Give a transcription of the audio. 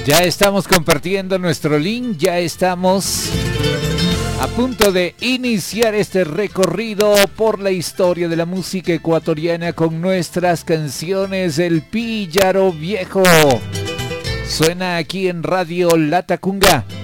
Ya estamos compartiendo nuestro link, ya estamos a punto de iniciar este recorrido por la historia de la música ecuatoriana con nuestras canciones El Píllaro Viejo. Suena aquí en Radio La Tacunga.